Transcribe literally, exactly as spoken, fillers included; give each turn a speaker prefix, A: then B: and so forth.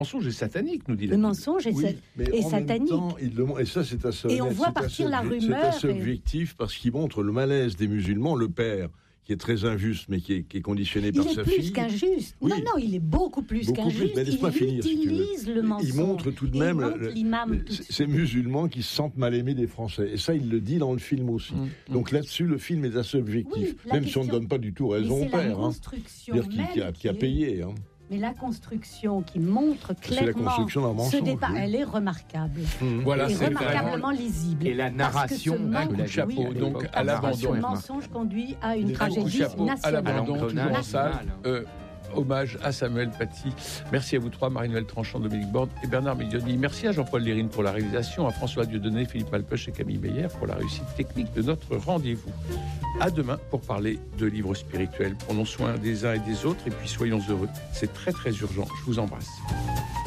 A: mensonge est satanique, nous dit la
B: Le
A: Bible.
B: mensonge est,
C: Oui,
B: sa-
C: mais
B: est
C: en
B: satanique.
C: même temps, il le montre, et ça c'est assez
B: Et on
C: honnête,
B: voit
C: c'est
B: partir
C: assez
B: la
C: obje-
B: rumeur
C: C'est assez
B: et-
C: objectif parce qu'il montre le malaise des musulmans, le père qui est très injuste mais qui est, qui est conditionné
B: Il
C: par
B: est
C: sa
B: plus
C: fille.
B: qu'injuste.
C: Oui.
B: Non, non, il est beaucoup plus
C: Beaucoup plus,
B: qu'injuste.
C: mais laisse-moi
B: Il
C: finir, si tu veux.
B: utilise le mensonge.
C: Il montre tout de
B: Et
C: même
B: il montre
C: le-
B: l'imam
C: le-
B: tout de suite.
C: ces musulmans qui se sentent mal aimés des Français. Et ça, il le dit dans le film aussi.
A: Mmh.
C: Donc là-dessus, le film est assez objectif.
B: Oui, la
C: même si on ne
B: question-
C: donne pas du tout
B: Mais
C: raison
B: c'est
C: au
B: la
C: père. Hein.
B: construction
C: C'est-à-dire qui, qui a,
B: même
C: qui a
B: qui est-
C: payé. Hein.
B: Mais la construction qui montre
C: C'est la
B: clairement
C: construction d'un
B: ce
C: mensonge,
B: départ,
C: oui.
B: elle est remarquable.
C: Mmh.
A: Voilà,
B: Et
A: c'est
B: remarquablement
A: vraiment...
B: lisible.
D: Et la
B: Parce que ce
D: narration,
B: manque-
D: un coup de
A: chapeau,
B: oui,
A: donc, à
B: parce que
A: l'abandon.
B: ce mensonge conduit à une
C: Les
B: tragédie
A: Coup de chapeau à
B: nationale.
A: l'abandon, toujours en
D: Nationale.
A: salle. Euh, hommage à Samuel Paty. Merci à vous trois, Marie-Noël Tranchant, Dominique Borde et Bernard Miglioni. Merci à Jean-Paul Lérine pour la réalisation, à François Dieudonné, Philippe Malpeuch et Camille Meyer pour la réussite technique de notre rendez-vous. À demain pour parler de livres spirituels. Prenons soin des uns et des autres et puis soyons heureux. C'est très très urgent. Je vous embrasse.